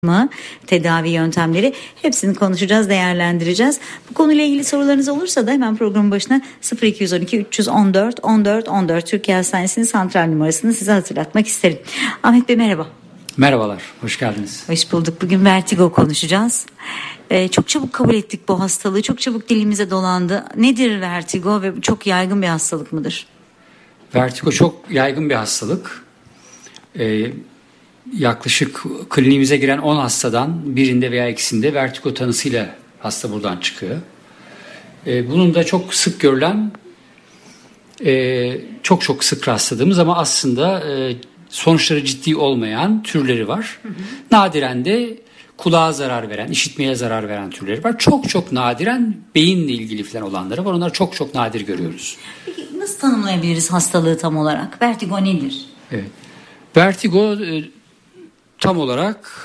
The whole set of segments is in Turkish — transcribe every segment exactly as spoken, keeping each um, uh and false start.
mı, tedavi yöntemleri, hepsini konuşacağız, değerlendireceğiz. Bu konuyla ilgili sorularınız olursa da hemen programın başına sıfır iki on iki üç on dört on dört on dört Türkiye Hastanesi'nin santral numarasını size hatırlatmak isterim. Ahmet Bey merhaba. Merhabalar, hoş geldiniz. Hoş bulduk. Bugün vertigo konuşacağız. Ee, çok çabuk kabul ettik bu hastalığı, çok çabuk dilimize dolandı. Nedir vertigo ve çok yaygın bir hastalık mıdır? Vertigo çok yaygın bir hastalık. Ee, yaklaşık kliniğimize giren on hastadan birinde veya ikisinde vertigo tanısıyla hasta buradan çıkıyor. Ee, bunun da çok sık görülen, e, çok çok sık rastladığımız ama aslında e, sonuçları ciddi olmayan türleri var. Hı hı. Nadiren de kulağa zarar veren, işitmeye zarar veren türleri var. Çok çok nadiren beyinle ilgili falan olanları var. Onları çok çok nadir görüyoruz. Peki nasıl tanımlayabiliriz hastalığı tam olarak? Vertigo nedir? Evet. Vertigo e, tam olarak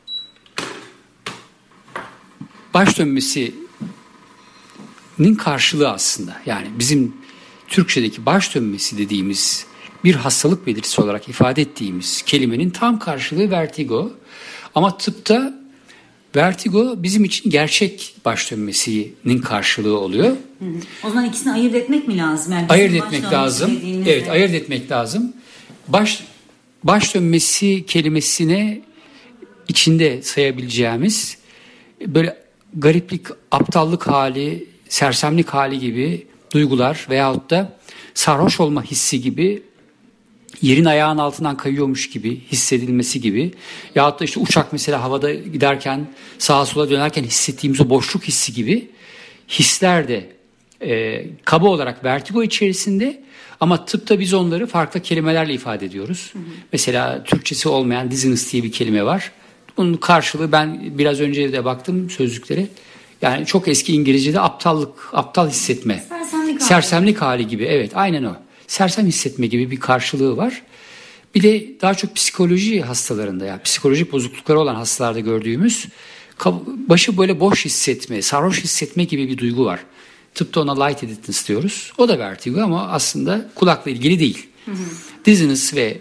baş dönmesinin karşılığı aslında. Yani bizim Türkçedeki baş dönmesi dediğimiz bir hastalık belirtisi olarak ifade ettiğimiz kelimenin tam karşılığı vertigo. Ama tıpta vertigo bizim için gerçek baş dönmesinin karşılığı oluyor. Hı hı. O zaman ikisini ayırt etmek mi lazım? Yani ayırt etmek lazım. Evet, ayırt etmek lazım. Baş baş dönmesi kelimesine içinde sayabileceğimiz böyle gariplik, aptallık hali, sersemlik hali gibi duygular veyahut da sarhoş olma hissi gibi, yerin ayağın altından kayıyormuş gibi hissedilmesi gibi, yahut da işte uçak mesela havada giderken sağa sola dönerken hissettiğimiz o boşluk hissi gibi hisler de e, kaba olarak vertigo içerisinde, ama tıpta biz onları farklı kelimelerle ifade ediyoruz. Hı hı. Mesela Türkçesi olmayan dizziness diye bir kelime var. Bunun karşılığı, ben biraz önce de baktım sözlüklere, yani çok eski İngilizce'de aptallık, aptal hissetme, sersemlik, sersemlik hali gibi. Evet, aynen o. Sersem hissetme gibi bir karşılığı var. Bir de daha çok psikoloji hastalarında, yani psikolojik bozuklukları olan hastalarda gördüğümüz başı böyle boş hissetme, sarhoş hissetme gibi bir duygu var. Tıpta ona lightheadedness diyoruz. O da vertigo ama aslında kulakla ilgili değil. Hı hı. Dizziness ve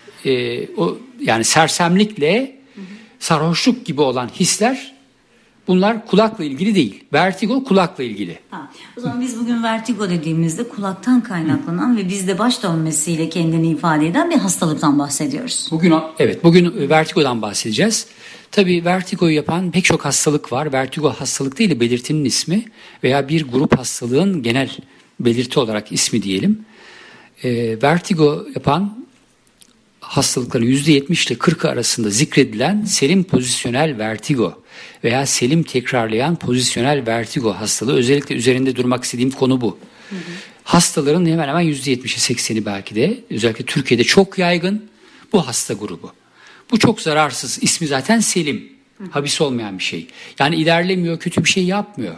e, o yani sersemlikle hı hı. sarhoşluk gibi olan hisler, bunlar kulakla ilgili değil. Vertigo kulakla ilgili. Ha, o zaman biz bugün vertigo dediğimizde kulaktan kaynaklanan Hı. ve bizde baş dönmesiyle kendini ifade eden bir hastalıktan bahsediyoruz. Bugün evet, bugün vertigodan bahsedeceğiz. Tabii vertigoyu yapan pek çok hastalık var. Vertigo hastalık değil de belirtinin ismi veya bir grup hastalığın genel belirti olarak ismi diyelim. E, vertigo yapan hastalıkların yüzde yetmiş ile kırkı arasında zikredilen selim pozisyonel vertigo veya selim tekrarlayan pozisyonel vertigo hastalığı. Özellikle üzerinde durmak istediğim konu bu. Hı hı. Hastaların hemen hemen yüzde yetmişi sekseni belki de, özellikle Türkiye'de çok yaygın bu hasta grubu. Bu çok zararsız. İsmi zaten selim. Habis olmayan bir şey. Yani ilerlemiyor, kötü bir şey yapmıyor.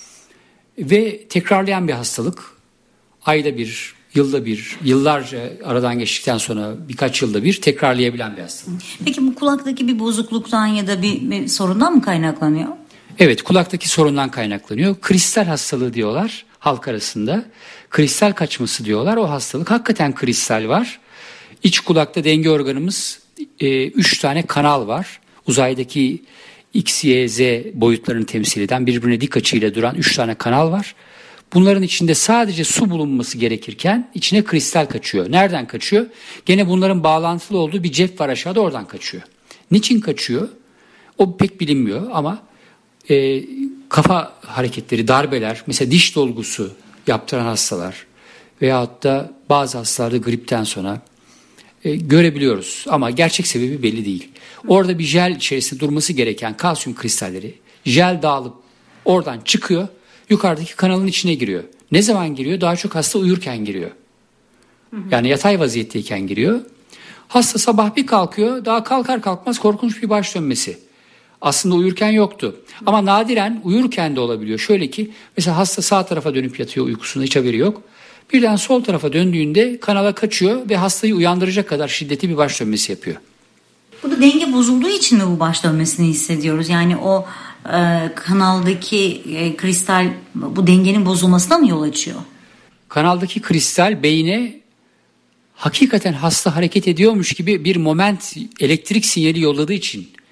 Ve tekrarlayan bir hastalık. Ayda bir, yılda bir, yıllarca aradan geçtikten sonra birkaç yılda bir tekrarlayabilen bir hastalık. Peki bu kulaktaki bir bozukluktan ya da bir, bir sorundan mı kaynaklanıyor? Evet, kulaktaki sorundan kaynaklanıyor. Kristal hastalığı diyorlar halk arasında. Kristal kaçması diyorlar. O hastalık, hakikaten kristal var. İç kulakta denge organımız, e, üç tane kanal var. Uzaydaki X, Y, Z boyutlarını temsil eden, birbirine dik açıyla duran üç tane kanal var. Bunların içinde sadece su bulunması gerekirken içine kristal kaçıyor. Nereden kaçıyor? Gene bunların bağlantılı olduğu bir cep var aşağıda, oradan kaçıyor. Niçin kaçıyor? O pek bilinmiyor ama e, kafa hareketleri, darbeler, mesela diş dolgusu yaptıran hastalar veyahut da bazı hastalarda gripten sonra e, görebiliyoruz. Ama gerçek sebebi belli değil. Orada bir jel içerisinde durması gereken kalsiyum kristalleri, jel dağılıp oradan çıkıyor. Yukarıdaki kanalın içine giriyor. Ne zaman giriyor? Daha çok hasta uyurken giriyor. Yani yatay vaziyetteyken giriyor. Hasta sabah bir kalkıyor, daha kalkar kalkmaz korkunç bir baş dönmesi. Aslında uyurken yoktu. Ama nadiren uyurken de olabiliyor. Şöyle ki, mesela hasta sağ tarafa dönüp yatıyor uykusunda, hiç haberi yok. Birden sol tarafa döndüğünde kanala kaçıyor ve hastayı uyandıracak kadar şiddetli bir baş dönmesi yapıyor. Burada denge bozulduğu için mi bu baş dönmesini hissediyoruz? Yani o e, kanaldaki e, kristal bu dengenin bozulmasına mı yol açıyor? Kanaldaki kristal beyne hakikaten hasta hareket ediyormuş gibi bir moment, elektrik sinyali yolladığı için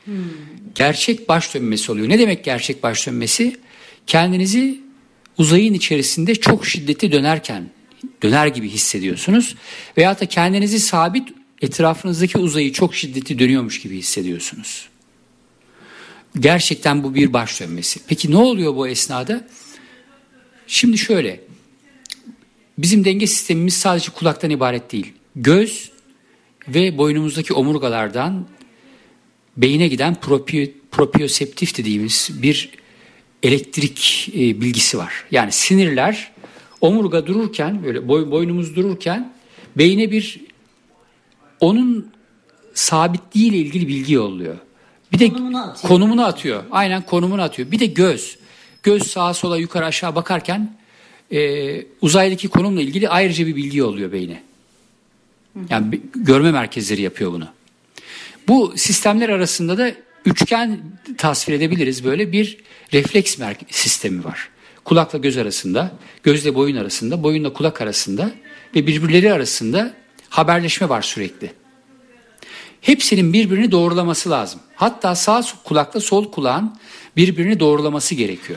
Hmm. Gerçek baş dönmesi oluyor. Ne demek gerçek baş dönmesi? Kendinizi uzayın içerisinde çok şiddetli dönerken, döner gibi hissediyorsunuz. Veyahut da kendinizi sabit, etrafınızdaki uzayı çok şiddetli dönüyormuş gibi hissediyorsunuz. Gerçekten bu bir baş dönmesi. Peki ne oluyor bu esnada? Şimdi şöyle, bizim denge sistemimiz sadece kulaktan ibaret değil. Göz ve boynumuzdaki omurgalardan beyine giden propio, proprioseptif dediğimiz bir elektrik e, bilgisi var. Yani sinirler omurga dururken, böyle boy, boynumuz dururken beyine bir onun sabitliğiyle ilgili bilgi yolluyor. Bir de konumunu atıyor. konumunu atıyor. Aynen konumunu atıyor. Bir de göz. Göz sağa sola yukarı aşağı bakarken e, uzaydaki konumla ilgili ayrıca bir bilgi yolluyor beyne. Yani bir, görme merkezleri yapıyor bunu. Bu sistemler arasında da üçgen tasvir edebiliriz. Böyle bir refleks sistemi var. Kulakla göz arasında, gözle boyun arasında, boyunla kulak arasında ve birbirleri arasında haberleşme var sürekli. Hepsinin birbirini doğrulaması lazım. Hatta sağ kulakla sol kulağın birbirini doğrulaması gerekiyor.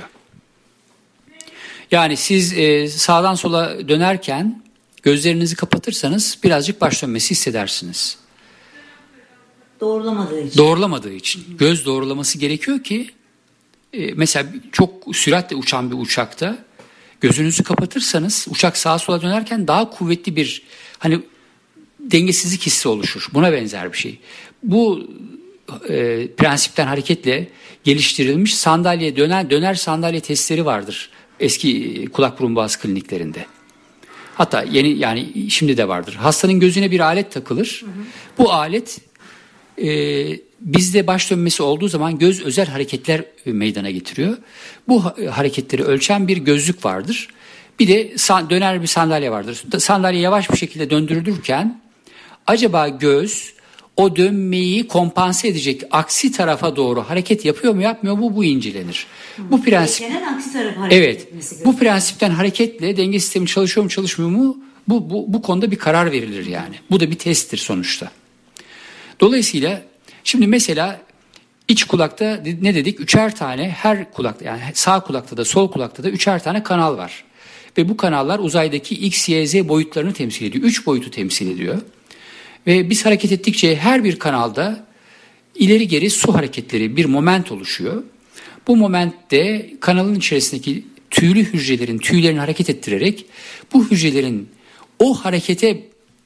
Yani siz e, sağdan sola dönerken gözlerinizi kapatırsanız birazcık baş dönmesi hissedersiniz. Doğrulamadığı için. Doğrulamadığı için. Hı hı. Göz doğrulaması gerekiyor ki e, mesela çok süratle uçan bir uçakta gözünüzü kapatırsanız uçak sağa sola dönerken daha kuvvetli bir hani dengesizlik hissi oluşur. Buna benzer bir şey. Bu e, prensipten hareketle geliştirilmiş sandalye döner döner sandalye testleri vardır eski kulak burun boğaz kliniklerinde. Hatta yeni yani şimdi de vardır. Hastanın gözüne bir alet takılır. Hı hı. Bu alet e, bizde baş dönmesi olduğu zaman göz özel hareketler meydana getiriyor. Bu hareketleri ölçen bir gözlük vardır. Bir de döner bir sandalye vardır. Sandalye yavaş bir şekilde döndürülürken acaba göz o dönmeyi kompanse edecek aksi tarafa doğru hareket yapıyor mu yapmıyor mu bu incelenir. Hmm. Bu prensip aksi tarafa hareket evet bu prensipten hareketle denge sistemi çalışıyor mu çalışmıyor mu bu, bu, bu konuda bir karar verilir yani. Bu da bir testtir sonuçta. Dolayısıyla şimdi mesela iç kulakta ne dedik? Üçer tane her kulakta yani sağ kulakta da sol kulakta da üçer tane kanal var. Ve bu kanallar uzaydaki X, Y, Z boyutlarını temsil ediyor. Üç boyutu temsil ediyor. Ve biz hareket ettikçe her bir kanalda ileri geri su hareketleri bir moment oluşuyor. Bu momentte kanalın içerisindeki tüylü hücrelerin tüylerini hareket ettirerek bu hücrelerin o harekete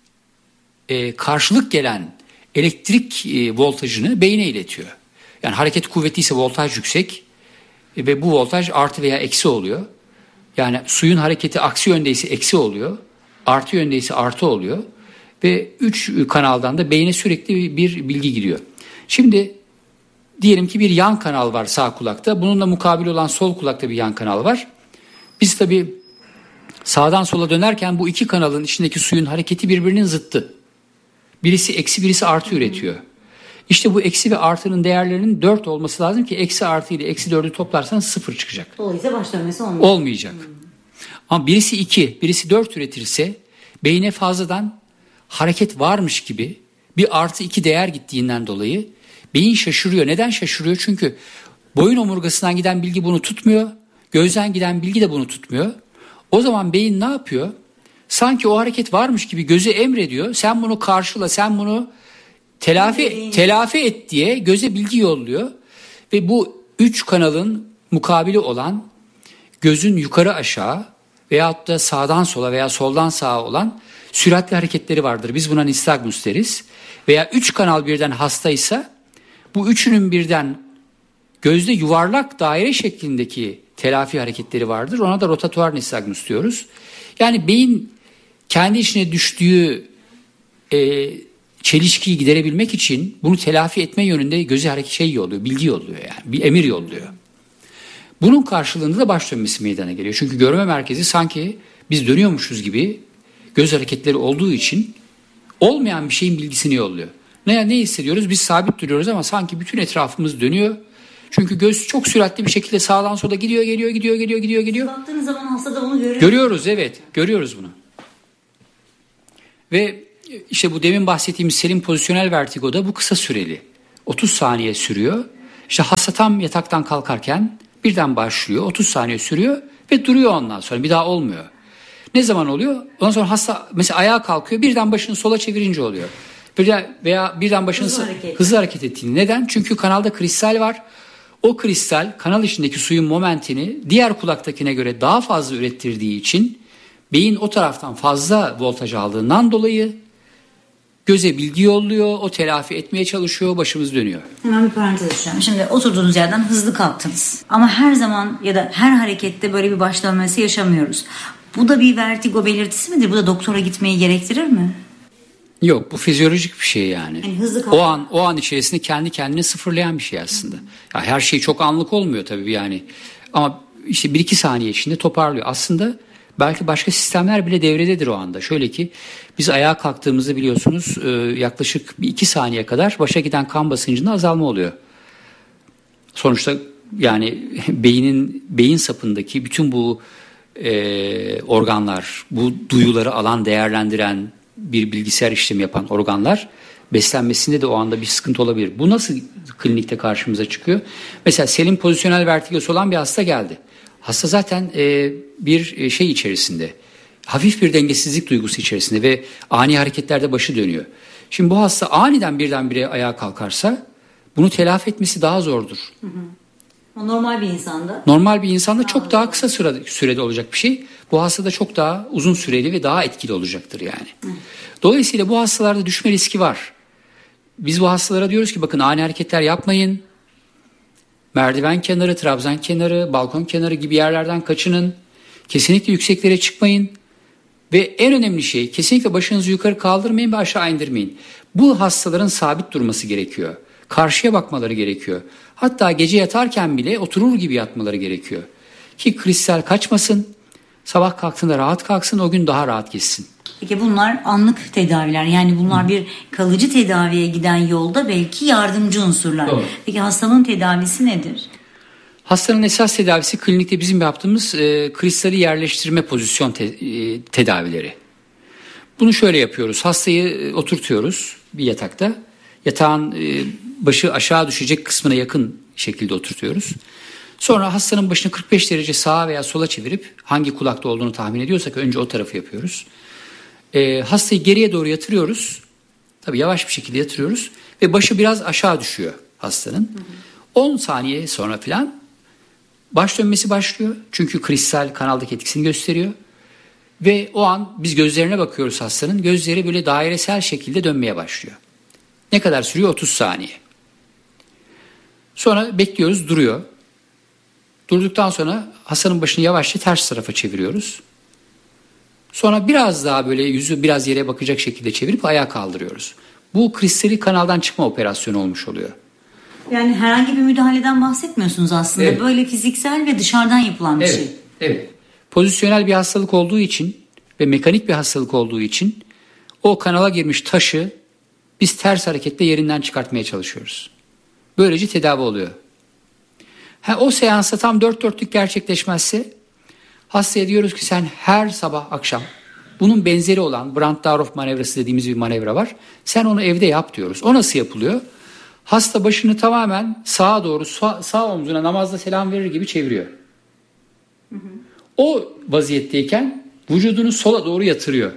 e, karşılık gelen elektrik e, voltajını beyne iletiyor. Yani hareket kuvvetliyse voltaj yüksek e, ve bu voltaj artı veya eksi oluyor. Yani suyun hareketi aksi yöndeyse eksi oluyor, artı yöndeyse artı oluyor. Ve üç kanaldan da beyne sürekli bir bilgi giriyor. Şimdi diyelim ki bir yan kanal var sağ kulakta. Bununla mukabil olan sol kulakta bir yan kanal var. Biz tabii sağdan sola dönerken bu iki kanalın içindeki suyun hareketi birbirinin zıttı. Birisi eksi birisi artı üretiyor. İşte bu eksi ve artının değerlerinin dört olması lazım ki eksi artı ile eksi dördü toplarsanız sıfır çıkacak. Dolayısıyla baş dönmesi olmayacak. Olmayacak. Hmm. Ama birisi iki, birisi dört üretirse beyne fazladan hareket varmış gibi bir artı iki değer gittiğinden dolayı beyin şaşırıyor. Neden şaşırıyor? Çünkü boyun omurgasından giden bilgi bunu tutmuyor. Gözden giden bilgi de bunu tutmuyor. O zaman beyin ne yapıyor? Sanki o hareket varmış gibi göze emrediyor. Sen bunu karşıla, sen bunu telafi telafi et diye göze bilgi yolluyor. Ve bu üç kanalın mukabili olan gözün yukarı aşağı veyahut da sağdan sola veya soldan sağa olan süratli hareketleri vardır. Biz buna nistagmus deriz. Veya üç kanal birden hastaysa bu üçünün birden gözde yuvarlak daire şeklindeki telafi hareketleri vardır. Ona da rotatuar nistagmus diyoruz. Yani beyin kendi içine düştüğü e, çelişkiyi giderebilmek için bunu telafi etme yönünde göze hareket şey yolluyor, bilgi yolluyor yani. Bir emir yolluyor. Bunun karşılığında da baş dönmesi meydana geliyor. Çünkü görme merkezi sanki biz dönüyormuşuz gibi göz hareketleri olduğu için olmayan bir şeyin bilgisini yolluyor. Ne, ne hissediyoruz? Biz sabit duruyoruz ama sanki bütün etrafımız dönüyor. Çünkü göz çok süratli bir şekilde sağdan sola gidiyor, geliyor, gidiyor, geliyor, gidiyor, geliyor. Baktığınız zaman hastada bunu görüyoruz. Görüyoruz, evet. Görüyoruz bunu. Ve işte bu demin bahsettiğimiz serin pozisyonel vertigoda bu kısa süreli. otuz saniye sürüyor. İşte hasta tam yataktan kalkarken birden başlıyor. otuz saniye sürüyor ve duruyor ondan sonra. Bir daha olmuyor. Ne zaman oluyor? Ondan sonra hasta mesela ayağa kalkıyor. Birden başını sola çevirince oluyor. Veya birden başını hızlı hareket, hızlı hareket ettiğini. Neden? Çünkü kanalda kristal var. O kristal kanal içindeki suyun momentini diğer kulaktakine göre daha fazla ürettirdiği için beyin o taraftan fazla voltaj aldığından dolayı göze bilgi yolluyor, o telafi etmeye çalışıyor, başımız dönüyor. Hemen bir parantez açacağım. Şimdi oturduğunuz yerden hızlı kalktınız. Ama her zaman ya da her harekette böyle bir baş dönmesi yaşamıyoruz. Bu da bir vertigo belirtisi midir? Bu da doktora gitmeyi gerektirir mi? Yok, bu fizyolojik bir şey yani. yani hızlı o an o an içerisinde kendi kendini sıfırlayan bir şey aslında. Ya her şey çok anlık olmuyor tabii yani. Ama işte bir iki saniye içinde toparlıyor. Aslında belki başka sistemler bile devrededir o anda. Şöyle ki biz ayağa kalktığımızda biliyorsunuz yaklaşık bir iki saniye kadar başa giden kan basıncında azalma oluyor. Sonuçta yani beynin beyin sapındaki bütün bu e, organlar, bu duyuları alan, değerlendiren, bir bilgisayar işlemi yapan organlar beslenmesinde de o anda bir sıkıntı olabilir. Bu nasıl klinikte karşımıza çıkıyor? Mesela selim pozisyonel vertigosu olan bir hasta geldi. Hasta zaten e, bir şey içerisinde, hafif bir dengesizlik duygusu içerisinde ve ani hareketlerde başı dönüyor. Şimdi bu hasta aniden birdenbire ayağa kalkarsa bunu telafi etmesi daha zordur. Hı hı. O normal bir insanda. Normal bir insanda çok Aa, daha kısa sürede, sürede olacak bir şey. Bu hastada çok daha uzun süreli ve daha etkili olacaktır yani. Hı. Dolayısıyla bu hastalarda düşme riski var. Biz bu hastalara diyoruz ki bakın ani hareketler yapmayın. Merdiven kenarı, trabzan kenarı, balkon kenarı gibi yerlerden kaçının. Kesinlikle yükseklere çıkmayın. Ve en önemli şey kesinlikle başınızı yukarı kaldırmayın ve aşağı indirmeyin. Bu hastaların sabit durması gerekiyor. Karşıya bakmaları gerekiyor. Hatta gece yatarken bile oturur gibi yatmaları gerekiyor. Ki kristal kaçmasın, sabah kalktığında rahat kalksın, o gün daha rahat geçsin. Peki bunlar anlık tedaviler, yani bunlar Hı. bir kalıcı tedaviye giden yolda belki yardımcı unsurlar. Doğru. Peki hastanın tedavisi nedir? Hastanın esas tedavisi klinikte bizim yaptığımız e, kristali yerleştirme pozisyon te, e, tedavileri. Bunu şöyle yapıyoruz. Hastayı e, oturtuyoruz bir yatakta. Yatağın e, başı aşağı düşecek kısmına yakın şekilde oturtuyoruz. Sonra hastanın başını kırk beş derece sağa veya sola çevirip hangi kulakta olduğunu tahmin ediyorsak önce o tarafı yapıyoruz. E, hastayı geriye doğru yatırıyoruz. Tabii yavaş bir şekilde yatırıyoruz ve başı biraz aşağı düşüyor hastanın. Hı hı. on saniye sonra falan baş dönmesi başlıyor. Çünkü kristal kanaldaki etkisini gösteriyor. Ve o an biz gözlerine bakıyoruz hastanın. Gözleri böyle dairesel şekilde dönmeye başlıyor. Ne kadar sürüyor? otuz saniye. Sonra bekliyoruz, duruyor. Durduktan sonra hastanın başını yavaşça ters tarafa çeviriyoruz. Sonra biraz daha böyle yüzü biraz yere bakacak şekilde çevirip ayağa kaldırıyoruz. Bu kristali kanaldan çıkma operasyonu olmuş oluyor. Yani herhangi bir müdahaleden bahsetmiyorsunuz aslında. Evet. Böyle fiziksel ve dışarıdan yapılan bir evet, şey. Evet. Pozisyonel bir hastalık olduğu için ve mekanik bir hastalık olduğu için o kanala girmiş taşı biz ters hareketle yerinden çıkartmaya çalışıyoruz. Böylece tedavi oluyor. Ha, o seansta tam dört dörtlük gerçekleşmezse hastaya diyoruz ki sen her sabah akşam bunun benzeri olan Brandt-Daroff manevrası dediğimiz bir manevra var. Sen onu evde yap diyoruz. O nasıl yapılıyor? Hasta başını tamamen sağa doğru sağ, sağ omzuna namazda selam verir gibi çeviriyor. Hı hı. O vaziyetteyken vücudunu sola doğru yatırıyor.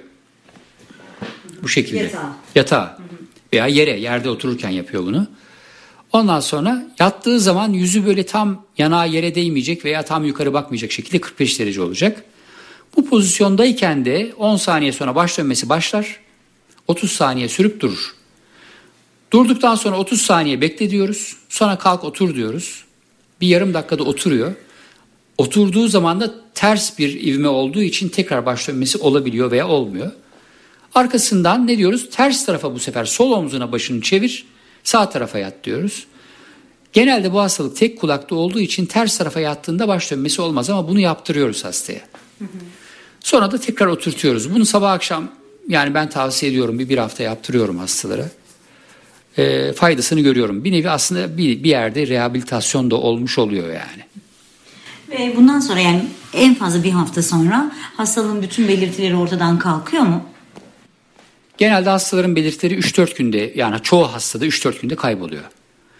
Bu şekilde. Yatağa. Yatağa. Hı hı. Veya yere, yerde otururken yapıyor bunu. Ondan sonra yattığı zaman yüzü böyle tam yanağı yere değmeyecek veya tam yukarı bakmayacak şekilde kırk beş derece olacak. Bu pozisyondayken de on saniye sonra baş dönmesi başlar. otuz saniye sürüp durur. Durduktan sonra otuz saniye bekle diyoruz. Sonra kalk otur diyoruz. Bir yarım dakikada oturuyor. Oturduğu zaman da ters bir ivme olduğu için tekrar baş dönmesi olabiliyor veya olmuyor. Arkasından ne diyoruz? Ters tarafa bu sefer sol omzuna başını çevir. Sağ tarafa yat diyoruz. Genelde bu hastalık tek kulakta olduğu için ters tarafa yattığında baş dönmesi olmaz ama bunu yaptırıyoruz hastaya. Hı hı. Sonra da tekrar oturtuyoruz. Bunu sabah akşam yani ben tavsiye ediyorum bir, bir hafta yaptırıyorum hastalara. E, faydasını görüyorum. Bir nevi aslında bir, bir yerde rehabilitasyon da olmuş oluyor yani. Ve bundan sonra yani en fazla bir hafta sonra hastalığın bütün belirtileri ortadan kalkıyor mu? Genelde hastaların belirtileri üç dört günde yani çoğu hastada üç dört günde kayboluyor.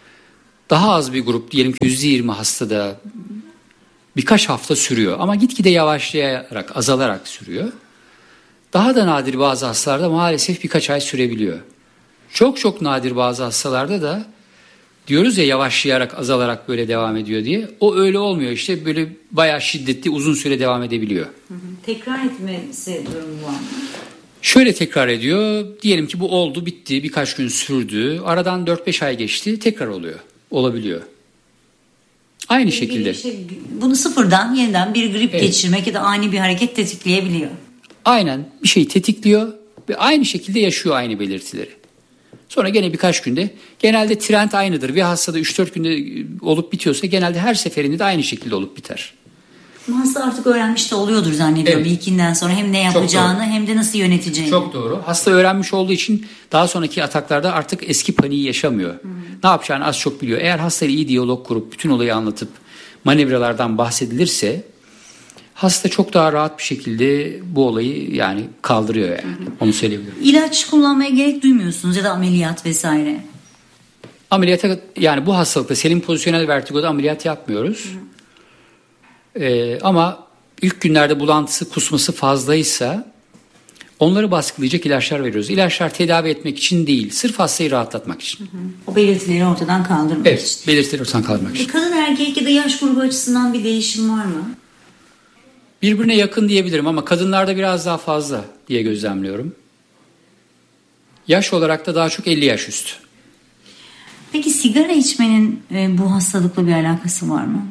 daha az bir grup, diyelim ki yüzde yirmi hastada birkaç hafta sürüyor. Ama gitgide yavaşlayarak, azalarak sürüyor. Daha da nadir bazı hastalarda maalesef birkaç ay sürebiliyor. Çok çok nadir bazı hastalarda da diyoruz ya yavaşlayarak, azalarak böyle devam ediyor diye. O öyle olmuyor işte, böyle bayağı şiddetli, uzun süre devam edebiliyor. Hı hı. Tekrar etmesi durumu var mı? Şöyle tekrar ediyor. Diyelim ki bu oldu, bitti, birkaç gün sürdü. Aradan dört beş ay geçti, tekrar oluyor. Olabiliyor. Aynı bir şekilde. Şey, bunu sıfırdan yeniden bir grip evet. geçirmek ya da ani bir hareket tetikleyebiliyor. Aynen, bir şeyi tetikliyor ve aynı şekilde yaşıyor aynı belirtileri. Sonra gene birkaç günde, genelde trend aynıdır. Bir hastada üç dört günde olup bitiyorsa genelde her seferinde de aynı şekilde olup biter. Hasta artık öğrenmiş de oluyordur zannediyorum. Evet. Bir ikinden sonra hem ne yapacağını hem de nasıl yöneteceğini. Çok doğru. Hasta öğrenmiş olduğu için daha sonraki ataklarda artık eski paniği yaşamıyor. Hmm. Ne yapacağını az çok biliyor. Eğer hastayla iyi diyalog kurup bütün olayı anlatıp manevralardan bahsedilirse hasta çok daha rahat bir şekilde bu olayı yani kaldırıyor yani. Hmm. Onu söyleyebilirim. İlaç kullanmaya gerek duymuyorsunuz ya da ameliyat vesaire. Ameliyata, yani bu hastalıkta selim pozisyonel vertigoda ameliyat yapmıyoruz. Hmm. Ee, ama ilk günlerde bulantısı, kusması fazlaysa onları baskılayacak ilaçlar veriyoruz. İlaçlar tedavi etmek için değil, sırf hastayı rahatlatmak için. Hı hı. O belirtileri ortadan kaldırmak evet, için. Evet, belirtileri ortadan kaldırmak için. Kadın erkek ya da yaş grubu açısından bir değişim var mı? Birbirine yakın diyebilirim ama kadınlarda biraz daha fazla diye gözlemliyorum. Yaş olarak da daha çok elli yaş üstü. Peki sigara içmenin e, bu hastalıkla bir alakası var mı?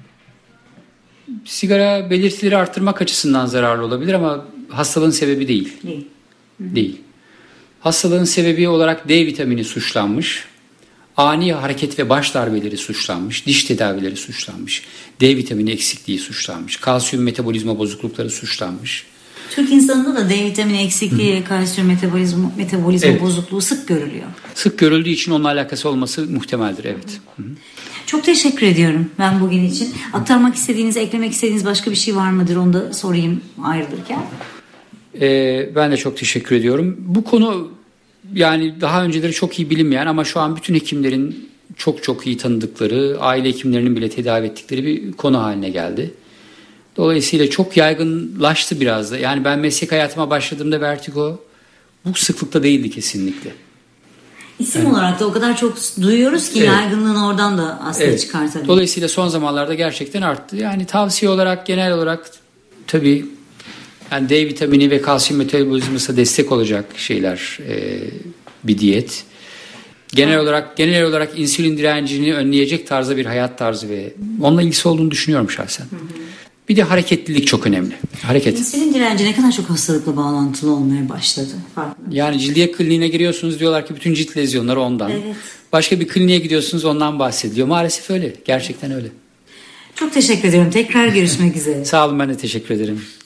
Sigara belirtileri arttırmak açısından zararlı olabilir ama hastalığın sebebi değil. Değil. Değil. Hastalığın sebebi olarak D vitamini suçlanmış. Ani hareket ve baş darbeleri suçlanmış. Diş tedavileri suçlanmış. D vitamini eksikliği suçlanmış. Kalsiyum metabolizma bozuklukları suçlanmış. Türk insanında da D vitamini eksikliği ve kalsiyum metabolizma, metabolizma evet. bozukluğu sık görülüyor. Sık görüldüğü için onunla alakası olması muhtemeldir. Evet. Hı hı. Çok teşekkür ediyorum ben bugün için. Aktarmak istediğiniz, eklemek istediğiniz başka bir şey var mıdır? Onu da sorayım ayrılırken. Ee, ben de çok teşekkür ediyorum. Bu konu yani daha önceleri çok iyi bilinmeyen ama şu an bütün hekimlerin çok çok iyi tanıdıkları, aile hekimlerinin bile tedavi ettikleri bir konu haline geldi. Dolayısıyla çok yaygınlaştı biraz da. Yani ben meslek hayatıma başladığımda vertigo bu sıklıkta değildi kesinlikle. İsim evet. olarak da o kadar çok duyuyoruz ki evet. yaygınlığını oradan da aslında evet. çıkartabilir. Dolayısıyla son zamanlarda gerçekten arttı. Yani tavsiye olarak genel olarak tabii yani D vitamini ve kalsiyum metabolizmasına destek olacak şeyler e, bir diyet. Genel evet. olarak genel olarak insülin direncini önleyecek tarzda bir hayat tarzı ve onunla ilgisi olduğunu düşünüyorum şahsen. Hı hı. Bir de hareketlilik çok önemli. Hareket. İnsülin direnci ne kadar çok hastalıkla bağlantılı olmaya başladı. Farklı. Yani cildiye kliniğine giriyorsunuz diyorlar ki bütün cilt lezyonları ondan. Evet. Başka bir kliniğe gidiyorsunuz ondan bahsediliyor. Maalesef öyle. Gerçekten öyle. Çok teşekkür ediyorum. Tekrar görüşmek üzere. Sağ olun, ben de teşekkür ederim.